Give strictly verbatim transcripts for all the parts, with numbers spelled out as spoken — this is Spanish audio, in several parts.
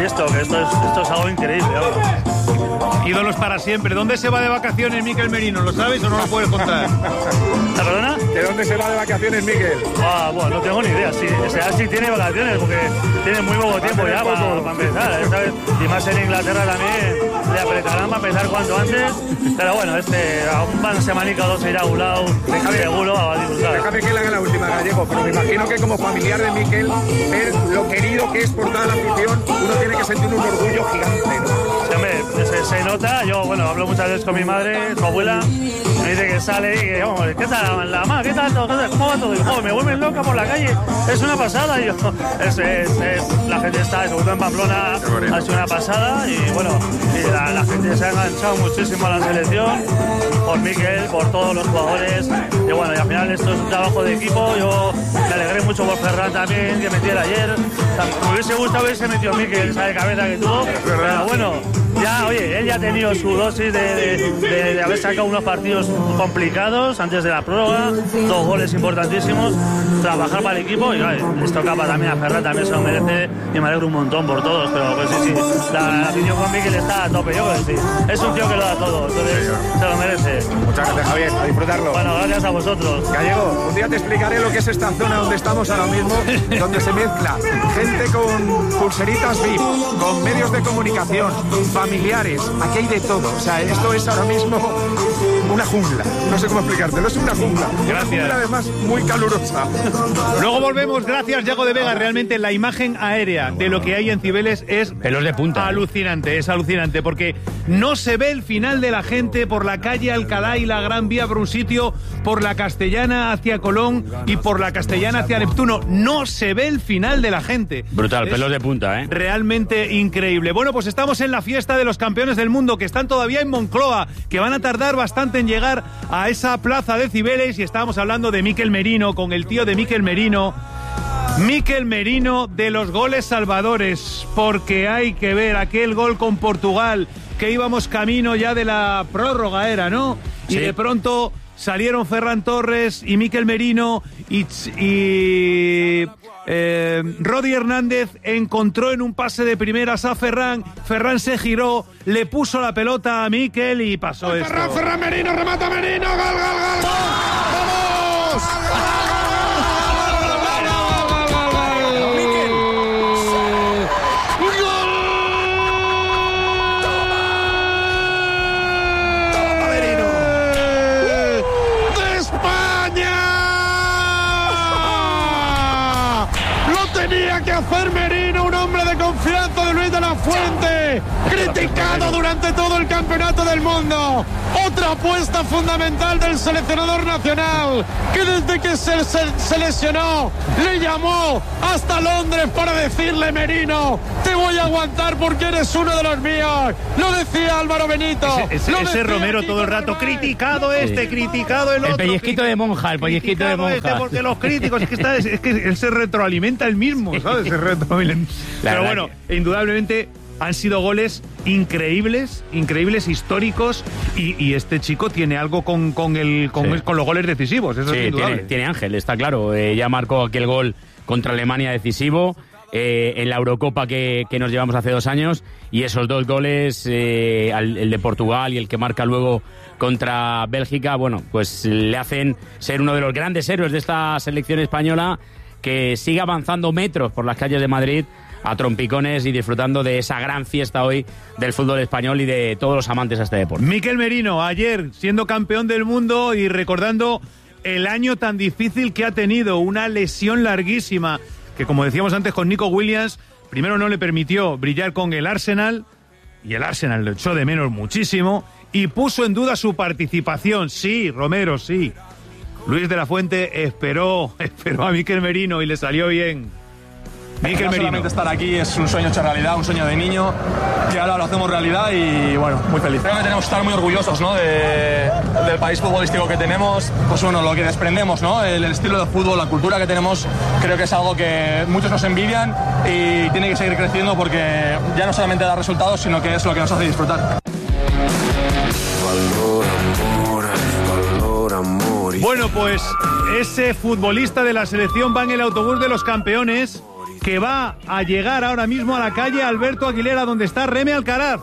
visto, que esto es, esto es algo increíble, vamos. Ídolos para siempre. ¿Dónde se va de vacaciones Mikel Merino? ¿Lo sabes o no lo puedes contar? ¿La perdona? ¿De dónde se va de vacaciones Mikel? Ah, bueno, no tengo ni idea. Sí, o sea, sí tiene vacaciones, porque tiene muy poco tiempo ya para, para empezar, ¿sabes? Y más en Inglaterra también le apretarán para empezar cuanto antes. Pero bueno, este, a un pan semanica o dos se irá a un lado, déjame, seguro a disfrutar. Déjame que le haga la última, Gallego, pero me imagino que como familiar de Mikel, ver lo querido que es por toda la afición, uno tiene que sentir un orgullo gigante, ¿no? Sí, hombre, se, se nota. Yo, bueno, hablo muchas veces con mi madre, su abuela, me dice que sale y que, vamos, ¿qué tal, la mamá? ¿Qué tal todo? ¿Cómo va todo? Y, joder, me vuelven loca por la calle, es una pasada. Y yo, es, es, es, la gente está, sobre todo en Pamplona, ha sido una pasada. Y bueno, y la, la gente se ha enganchado muchísimo a la selección, por Mikel, por todos los jugadores. Y bueno, y al final esto es un trabajo de equipo. Yo me alegré mucho por Ferran también, que metiera ayer. O sea, me hubiese gustado hubiese metido Mikel, esa de cabeza que tuvo. Pero bueno, ya, oye, él ya ha tenido su dosis de, de, de, de haber sacado unos partidos complicados antes de la prórroga, dos goles importantísimos, trabajar para el equipo y oye, esto capa también a Ferran, también se lo merece y me alegro un montón por todos, pero pues sí, sí, la, la afición con Mikel está a tope, yo creo que sí, es un tío que lo da todo, entonces se lo merece. Muchas gracias, Javier, a disfrutarlo. Bueno, gracias a vosotros. Gallego, un día te explicaré lo que es esta zona donde estamos ahora mismo, donde se mezcla gente con pulseritas V I P, con medios de comunicación, familiares, aquí hay de todo, o sea, esto es ahora mismo una jungla, no sé cómo explicártelo, es una jungla, gracias. Una jungla además muy calurosa. Luego volvemos, gracias Yago de Vega, realmente la imagen aérea de lo que hay en Cibeles es pelos de punta, alucinante, es alucinante, porque no se ve el final de la gente por la calle Alcalá y la Gran Vía por un sitio, por la Castellana hacia Colón y por la Castellana hacia Neptuno, no se ve el final de la gente. Brutal, es pelos de punta, ¿eh? Realmente increíble. Bueno, pues estamos en la fiesta de los campeones del mundo, que están todavía en Moncloa, que van a tardar bastante en llegar a esa plaza de Cibeles, y estábamos hablando de Mikel Merino, con el tío de Mikel Merino. Mikel Merino de los goles salvadores, porque hay que ver aquel gol con Portugal, que íbamos camino ya de la prórroga era, ¿no? Sí. Y de pronto salieron Ferran Torres y Mikel Merino y... y Eh, Rodi Hernández encontró en un pase de primeras a Ferran. Ferran se giró, le puso la pelota a Mikel y pasó esto. Ferran, Ferran Merino, remata Merino, gol, gol, gol, gol. ¡Vamos! Tenía que hacer Merino, un hombre de confianza de Luis de la Fuente, criticado durante todo el campeonato del mundo. Otra apuesta fundamental del seleccionador nacional, que desde que se, se, se lesionó le llamó hasta Londres para decirle: Merino, te voy a aguantar porque eres uno de los míos. Lo decía Álvaro Benito. Ese, ese, ese Romero todo el rato, criticado este, sí. criticado el otro. El pellizquito de monja, el pellizquito de monja. Este porque los críticos, es que, está, es que él se retroalimenta el mismo, ¿sabes? Se retroalimenta. Pero bueno, que... indudablemente han sido goles increíbles, increíbles, históricos, y, y este chico tiene algo con, con, el, con, sí. con los goles decisivos, eso sí, es indudable. Tiene, tiene ángel, está claro, eh, ya marcó aquel gol contra Alemania decisivo, eh, en la Eurocopa que, que nos llevamos hace dos años, y esos dos goles, eh, al, el de Portugal y el que marca luego contra Bélgica, bueno, pues le hacen ser uno de los grandes héroes de esta selección española, que sigue avanzando metros por las calles de Madrid a trompicones y disfrutando de esa gran fiesta hoy del fútbol español y de todos los amantes a este deporte. Mikel Merino, ayer siendo campeón del mundo y recordando el año tan difícil que ha tenido, una lesión larguísima, que como decíamos antes con Nico Williams, primero no le permitió brillar con el Arsenal, y el Arsenal lo echó de menos muchísimo, y puso en duda su participación. Sí, Romero, sí. Luis de la Fuente esperó, esperó a Mikel Merino y le salió bien. Mikel no Merino. Solamente estar aquí es un sueño hecho realidad, un sueño de niño, que ahora lo hacemos realidad y bueno, muy feliz. Creo que tenemos que estar muy orgullosos, ¿no? de, del país futbolístico que tenemos, pues bueno, lo que desprendemos, ¿no? El, el estilo de fútbol, la cultura que tenemos, creo que es algo que muchos nos envidian y tiene que seguir creciendo porque ya no solamente da resultados, sino que es lo que nos hace disfrutar. Bueno, pues ese futbolista de la selección va en el autobús de los campeones que va a llegar ahora mismo a la calle Alberto Aguilera, donde está Reme Alcaraz.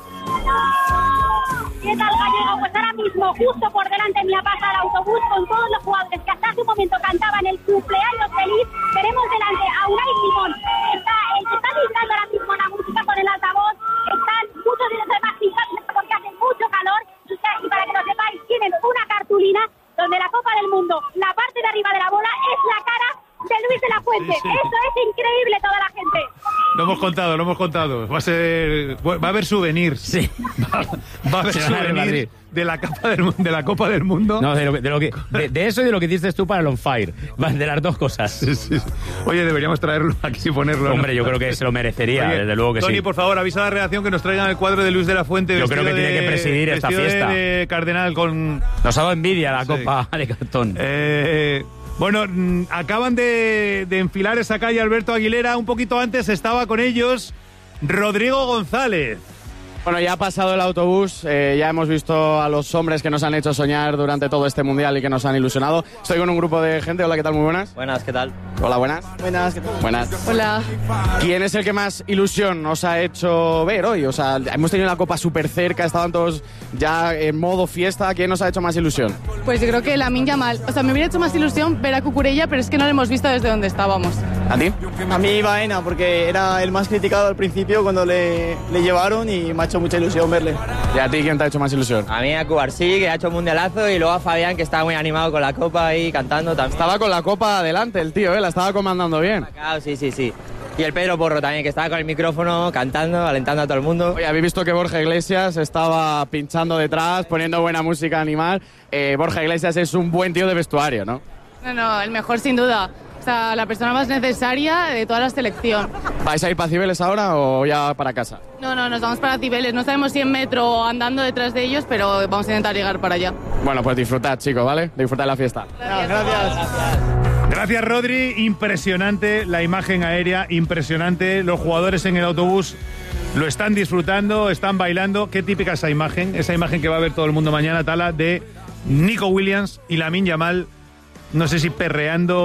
¿Qué tal, Gallego? Pues ahora mismo, justo por delante mía pasa el autobús con todos los jugadores que hasta hace un momento cantaban el cumpleaños feliz. Tenemos delante a Unai Simón, que está, el que está gritando ahora mismo la música con el altavoz. Están muchos de los demás gritando porque hace mucho calor. Y para que lo sepáis, tienen una cartulina donde la Copa del Mundo, la parte de arriba de la bola, es la cara de Luis de la Fuente. Sí, sí. Eso es increíble, toda la gente. Lo hemos contado, lo hemos contado. Va a ser, va a haber souvenirs. Sí. Va, va a haber souvenirs de la Copa del de la Copa del Mundo. No, de, lo, de, lo que, de, de eso y de lo que hiciste tú para el On Fire. De las dos cosas. Sí, sí. Oye, deberíamos traerlo aquí y ponerlo. Hombre, ¿no? yo creo que se lo merecería, Oye, desde luego que Tony, sí. por favor, avisa a la redacción que nos traigan el cuadro de Luis de la Fuente. Yo creo que de, tiene que presidir esta fiesta. De, de cardenal con... Nos ha dado envidia la sí. Copa de cartón. Eh... Bueno, acaban de, de enfilar esa calle Alberto Aguilera. Un poquito antes estaba con ellos Rodrigo González. Bueno, ya ha pasado el autobús, eh, ya hemos visto a los hombres que nos han hecho soñar durante todo este mundial y que nos han ilusionado. Estoy con un grupo de gente. Hola, ¿qué tal? Muy buenas. Buenas, ¿qué tal? Hola, buenas. Buenas, ¿qué tal? Buenas. Hola. ¿Quién es el que más ilusión nos ha hecho ver hoy? O sea, hemos tenido la Copa súper cerca, estaban todos ya en modo fiesta. ¿Quién nos ha hecho más ilusión? Pues yo creo que Lamine Yamal. O sea, me hubiera hecho más ilusión ver a Cucurella, pero es que no lo hemos visto desde donde estábamos. ¿A ti? A mí Baena, porque era el más criticado al principio cuando le, le llevaron y me ha hecho mucha ilusión verle. ¿Y a ti quién te ha hecho más ilusión? A mí a Cubarsí, que ha hecho un mundialazo, y luego a Fabián, que estaba muy animado con la Copa ahí cantando también. Estaba con la Copa adelante el tío, ¿eh? La estaba comandando bien. Sí, sí, sí. Y el Pedro Porro también, que estaba con el micrófono cantando, alentando a todo el mundo. Oye, habéis visto que Borja Iglesias estaba pinchando detrás, poniendo buena música animal. Eh, Borja Iglesias es un buen tío de vestuario, ¿no? No, no, el mejor sin duda. O sea, la persona más necesaria de toda la selección. ¿Vais a ir para Cibeles ahora o ya para casa? No, no, nos vamos para Cibeles. No sabemos si en metro o andando detrás de ellos, pero vamos a intentar llegar para allá. Bueno, pues disfrutad, chicos, ¿vale? Disfrutad la fiesta. Gracias. Gracias. Gracias. Gracias, Rodri. Impresionante la imagen aérea, impresionante. Los jugadores en el autobús lo están disfrutando, están bailando. Qué típica esa imagen, esa imagen que va a ver todo el mundo mañana, Tala, de Nico Williams y Lamine Yamal. No sé si perreando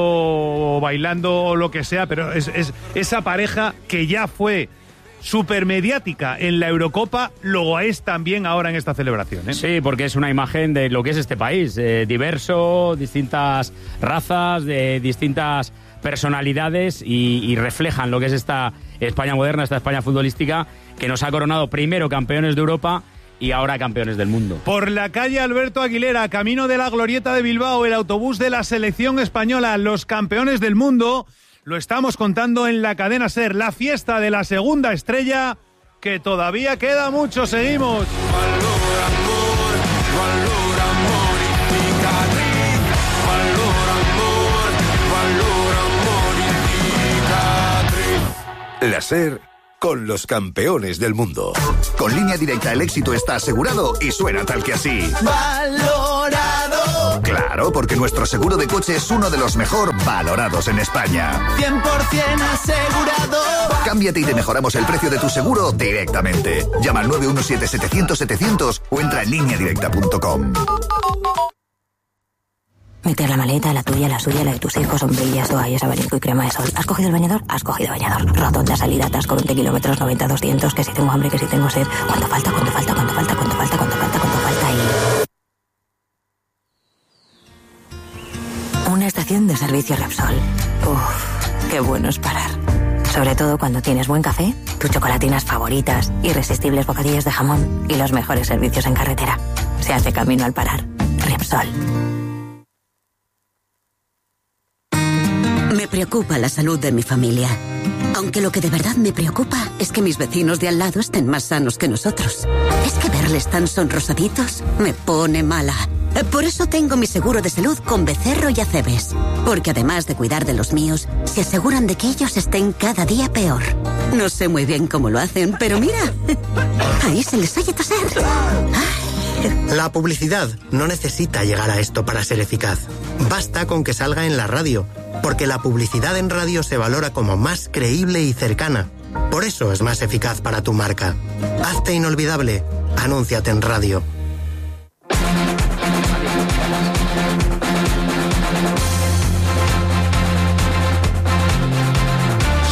o bailando o lo que sea, pero es, es esa pareja que ya fue súper mediática en la Eurocopa, lo es también ahora en esta celebración, ¿eh? Sí, porque es una imagen de lo que es este país, eh, diverso, distintas razas, de distintas personalidades y, y reflejan lo que es esta España moderna, esta España futbolística, que nos ha coronado primero campeones de Europa y ahora campeones del mundo. Por la calle Alberto Aguilera, camino de la Glorieta de Bilbao, el autobús de la selección española, los campeones del mundo, lo estamos contando en la cadena SER, la fiesta de la segunda estrella, que todavía queda mucho, seguimos. Valor, amor, valor, amor y cicatriz. Valor, amor, valor, amor y cicatriz. La SER con los campeones del mundo. Con Línea Directa el éxito está asegurado y suena tal que así. Valorado. Claro, porque nuestro seguro de coche es uno de los mejor valorados en España. cien por ciento asegurado. Cámbiate y te mejoramos el precio de tu seguro directamente. Llama al nueve uno siete setecientos setecientos o entra en línea directa punto com. Meter la maleta, la tuya, la suya, la de tus hijos, sombrillas, toallas, abanico y crema de sol. ¿Has cogido el bañador? Has cogido bañador. Rotonda, salida, atasco, veinte kilómetros, noventa, doscientos, que si tengo hambre, que si tengo sed. ¿Cuánto falta? ¿Cuánto falta? ¿Cuánto falta? ¿Cuánto falta? ¿Cuánto falta? ¿Cuánto falta? Y... una estación de servicio Repsol. Uff, qué bueno es parar. Sobre todo cuando tienes buen café, tus chocolatinas favoritas, irresistibles bocadillos de jamón y los mejores servicios en carretera. Se hace camino al parar. Repsol. Me preocupa la salud de mi familia. Aunque lo que de verdad me preocupa es que mis vecinos de al lado estén más sanos que nosotros. Es que verles tan sonrosaditos me pone mala. Por eso tengo mi seguro de salud con Becerro y Acebes. Porque además de cuidar de los míos, se aseguran de que ellos estén cada día peor. No sé muy bien cómo lo hacen, pero mira, ahí se les oye toser. La publicidad no necesita llegar a esto para ser eficaz. Basta con que salga en la radio, porque la publicidad en radio se valora como más creíble y cercana. Por eso es más eficaz para tu marca. Hazte inolvidable. Anúnciate en radio.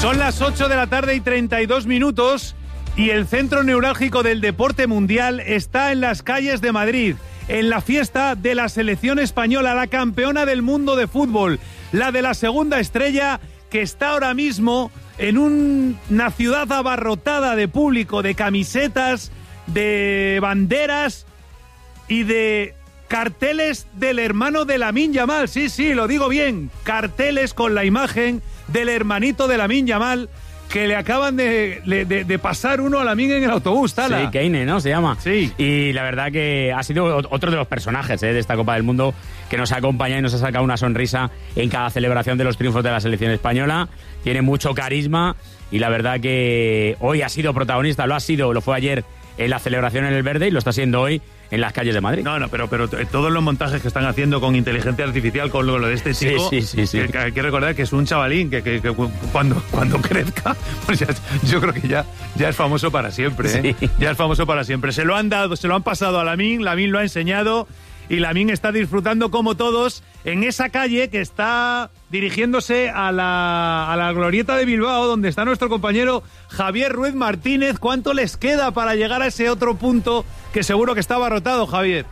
Son las ocho de la tarde y treinta y dos minutos y el centro neurálgico del deporte mundial está en las calles de Madrid, en la fiesta de la selección española, la campeona del mundo de fútbol, la de la segunda estrella, que está ahora mismo en un, una ciudad abarrotada de público, de camisetas, de banderas y de carteles del hermano de Lamine Yamal. Sí, sí, lo digo bien, carteles con la imagen del hermanito de Lamine Yamal, que le acaban de, de, de pasar uno a Lamine en el autobús, Tala. Sí, Keine, ¿no? Se llama. Sí. Y la verdad que ha sido otro de los personajes ¿eh? de esta Copa del Mundo que nos acompaña y nos ha sacado una sonrisa en cada celebración de los triunfos de la selección española. Tiene mucho carisma y la verdad que hoy ha sido protagonista, lo ha sido, lo fue ayer en la celebración en el Verde y lo está siendo hoy en las calles de Madrid. No, no, pero, pero todos los montajes que están haciendo con inteligencia artificial, con lo, lo de este chico, sí, sí, sí, sí. Que, hay que recordar que es un chavalín, que, que, que cuando, cuando crezca, pues ya, yo creo que ya, ya es famoso para siempre, ¿eh? Sí. Ya es famoso para siempre. Se lo han dado, se lo han pasado a Lamine, Lamine lo ha enseñado y Lamine está disfrutando como todos en esa calle que está dirigiéndose a la, a la glorieta de Bilbao, donde está nuestro compañero Javier Ruiz Martínez. ¿Cuánto les queda para llegar a ese otro punto que seguro que está abarrotado, Javier?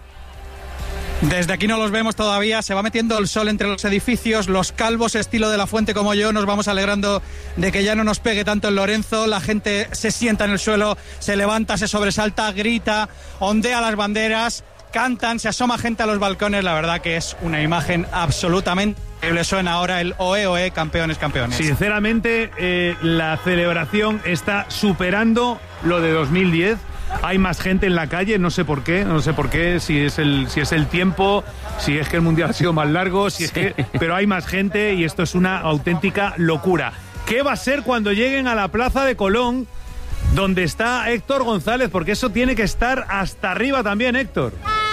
Desde aquí no los vemos todavía, se va metiendo el sol entre los edificios, los calvos estilo de la Fuente como yo nos vamos alegrando de que ya no nos pegue tanto el Lorenzo, la gente se sienta en el suelo, se levanta, se sobresalta, grita, ondea las banderas, cantan, se asoma gente a los balcones, la verdad que es una imagen absolutamente increíble. Suena ahora el Oe Oe, campeones, campeones. Sinceramente, eh, la celebración está superando lo de dos mil diez. Hay más gente en la calle, no sé por qué, no sé por qué, si es el, si es el tiempo, si es que el Mundial ha sido más largo, si es sí. que, pero hay más gente y esto es una auténtica locura. ¿Qué va a ser cuando lleguen a la Plaza de Colón, donde está Héctor González? Porque eso tiene que estar hasta arriba también, Héctor.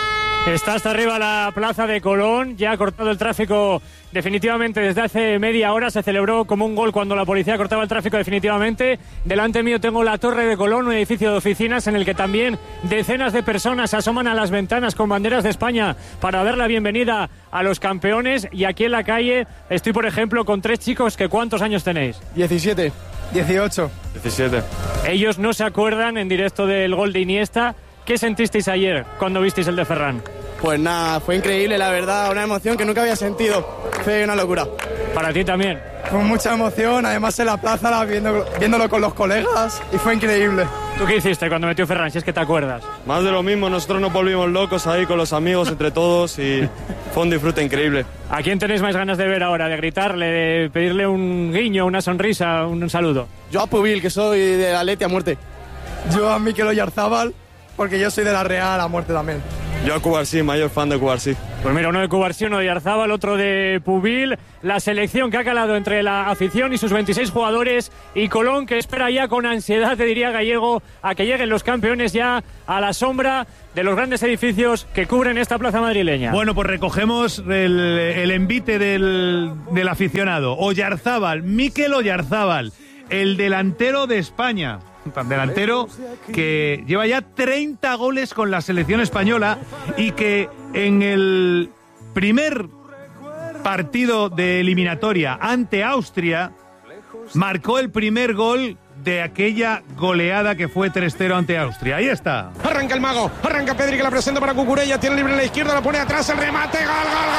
Está hasta arriba la Plaza de Colón, ya ha cortado el tráfico definitivamente desde hace media hora. Se celebró como un gol cuando la policía cortaba el tráfico definitivamente. Delante mío tengo la Torre de Colón, un edificio de oficinas en el que también decenas de personas se asoman a las ventanas con banderas de España para dar la bienvenida a los campeones. Y aquí en la calle estoy, por ejemplo, con tres chicos que ¿cuántos años tenéis? diecisiete, dieciocho. diecisiete. Ellos no se acuerdan en directo del gol de Iniesta. ¿Qué sentisteis ayer cuando visteis el de Ferran? Pues nada, fue increíble, la verdad, una emoción que nunca había sentido. Fue una locura. Para ti también. Con mucha emoción, además en la plaza viendo, viéndolo con los colegas y fue increíble. ¿Tú qué hiciste cuando metió Ferran, si es que te acuerdas? Más de lo mismo, nosotros nos volvimos locos ahí con los amigos entre todos y fue un disfrute increíble. ¿A quién tenéis más ganas de ver ahora? ¿De gritarle, de pedirle un guiño, una sonrisa, un saludo? Yo a Pubil, que soy de la Leti a muerte. Yo a Mikel Oyarzábal, porque yo soy de la Real a muerte también. Yo a Cubarsí, mayor fan de Cubarsí. Pues mira, uno de Cubarsí, uno de Oyarzábal, otro de Pubil. La selección que ha calado entre la afición y sus veintiséis jugadores, y Colón, que espera ya con ansiedad, te diría Gallego, a que lleguen los campeones ya a la sombra de los grandes edificios que cubren esta plaza madrileña. Bueno, pues recogemos el, el envite del, del aficionado. Oyarzábal, Mikel Oyarzábal, el delantero de España. Delantero que lleva ya treinta goles con la selección española y que en el primer partido de eliminatoria ante Austria marcó el primer gol de aquella goleada que fue tres cero ante Austria. Ahí está. Arranca el mago, arranca Pedri, que la presenta para Cucurella, tiene libre en la izquierda, la pone atrás, el remate, gol, gol,